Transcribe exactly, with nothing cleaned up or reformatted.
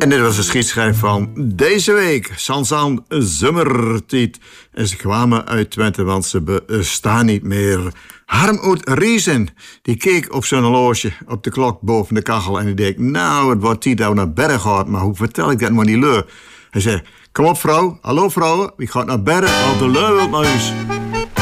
En dit was de schietschrijf van deze week. Sansan Zomertiet. En ze kwamen uit Twente, want ze bestaan niet meer. Harmut Riesen, die keek op zijn horloge op de klok boven de kachel en die dacht, nou, het wordt tijd dat we naar Bergen gaan, maar hoe vertel ik dat maar die leur? Hij zei, kom op vrouw, hallo vrouw, wie gaat naar Bergen, want de leur wil naar huis.